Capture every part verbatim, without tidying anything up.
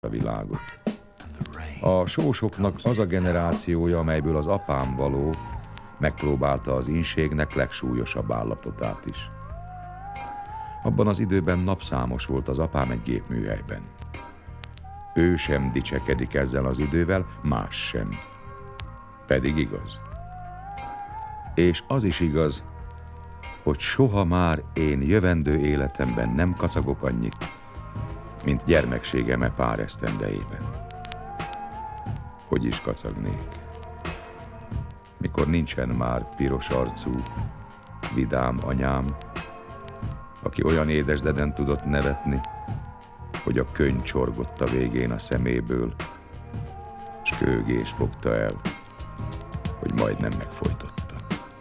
a világot. A sósoknak az a generációja, amelyből az apám való, megpróbálta az ínségnek legsúlyosabb állapotát is. Abban az időben napszámos volt az apám egy gépműhelyben. Ő sem dicsekedik ezzel az idővel, más sem. Pedig igaz. És az is igaz, hogy soha már én jövendő életemben nem kacagok annyit, mint gyermekségeme pár esztendejében. Hogy is kacagnék? Mikor nincsen már piros arcú, vidám anyám, aki olyan édesdeden tudott nevetni, hogy a könny csorgott a végén a szeméből, s kőgés fogta el, hogy majdnem megfojtotta.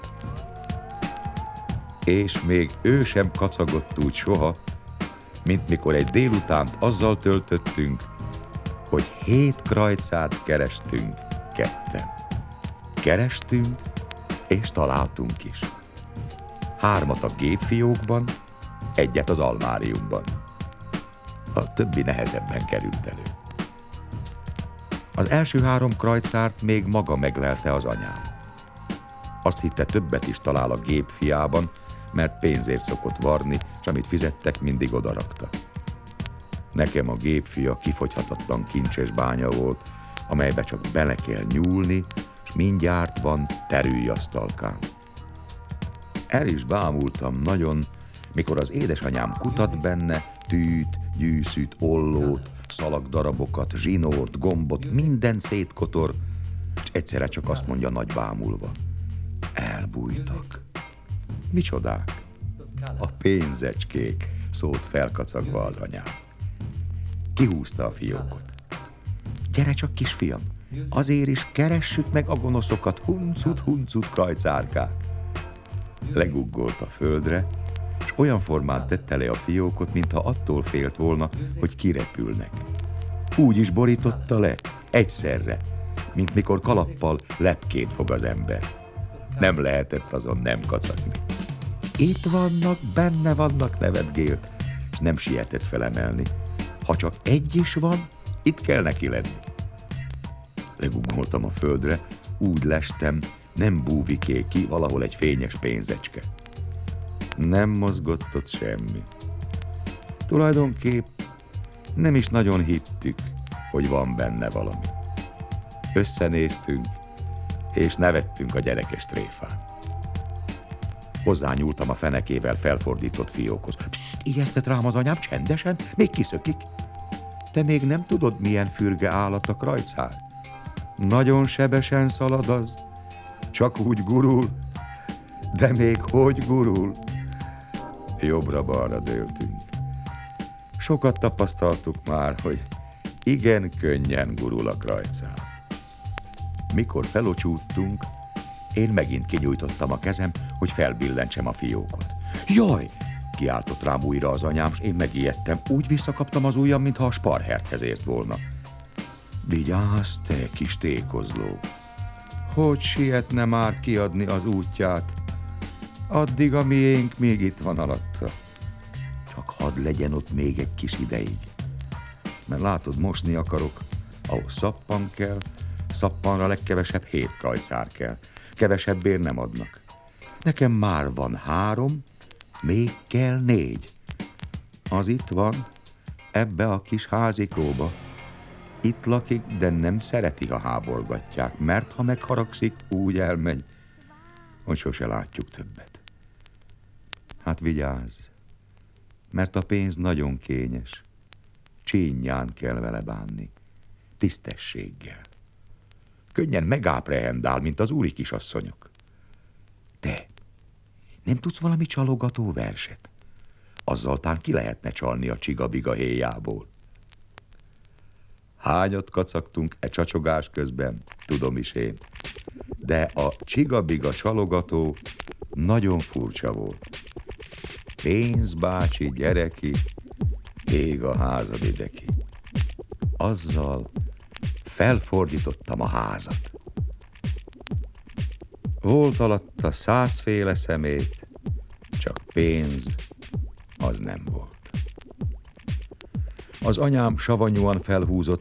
És még ő sem kacagott úgy soha, mint mikor egy délutánt azzal töltöttünk, hogy hét krajcát kerestünk ketten. Kerestünk, és találtunk is. Hármat a gépfiókban, egyet az almáriumban. A többi nehezebben került elő. Az első három krajcárt még maga meglelte az anyám. Azt hitte, többet is talál a gépfiában, mert pénzért szokott varni, és amit fizettek, mindig odarakta. Nekem a gépfia kifogyhatatlan kincses bánya volt, amelybe csak bele kell nyúlni, és mindjárt van terülyasztalkám. El is bámultam nagyon, mikor az édesanyám kutat benne, tűt, gyűszűt, ollót, szalagdarabokat, zsinort, gombot, minden szétkotor, és egyszerre csak azt mondja nagy bámulva: elbújtak. Micsodák? A pénzecskék, szólt felkacagva az anyám. Kihúzta a fiókot. Gyere csak, kisfiam, azért is keressük meg a gonoszokat, huncut, huncut krajcárkák. Leguggolt a földre, és olyan formán tette le a fiókot, mintha attól félt volna, hogy kirepülnek. Úgy is borította le, egyszerre, mint mikor kalappal lepkét fog az ember. Nem lehetett azon nem kacagni. Itt vannak, benne vannak, nevetgélt, és nem sietett felemelni. Ha csak egy is van, itt kell neki lenni. Legugoltam a földre, úgy lestem, nem búviké ki valahol egy fényes pénzecske. Nem mozgott ott semmi. Tulajdonképp nem is nagyon hittük, hogy van benne valami. Összenéztünk, és nevettünk a gyerekes tréfán. Hozzányúltam a fenekével felfordított fiókhoz. Pszt, ijesztett rám az anyám, csendesen, még kiszökik. Te még nem tudod, milyen fürge állat a krajcár? Nagyon sebesen szalad az, csak úgy gurul, de még hogy gurul. Jobbra-balra dőltünk. Sokat tapasztaltuk már, hogy igen könnyen gurul a krajcár. Mikor felocsúttunk, én megint kinyújtottam a kezem, hogy felbillentsem a fiókot. Jaj! Kiáltott rám újra az anyám, s én megijedtem. Úgy visszakaptam az ujjam, mintha a sparherthez ért volna. Vigyázz, te kis tékozló! Hogy sietne már kiadni az útját? Addig a miénk még itt van alatta. Csak hadd legyen ott még egy kis ideig. Mert látod, mosni akarok, ahhoz szappan kell, szappanra legkevesebb hét krajcár kell. Kevesebbért nem adnak. Nekem már van három, még kell négy. Az itt van, ebbe a kis házikóba. Itt lakik, de nem szereti, ha háborgatják, mert ha megharagszik, úgy elmegy, hogy sose látjuk többet. Hát vigyázz, mert a pénz nagyon kényes. Csínyán kell vele bánni, tisztességgel. Könnyen megáprehendál, mint az úri kisasszonyok. Te, nem tudsz valami csalogató verset? Azzal tán ki lehetne csalni a csigabiga héjából. Hányat kacagtunk e csacsogás közben, tudom is én. De a csigabiga csalogató nagyon furcsa volt. Pénz bácsi, gyereki, ég a házad ideki. Azzal felfordítottam a házat. Volt alatta százféle szemét, csak pénz az nem volt. Az anyám savanyúan felhúzott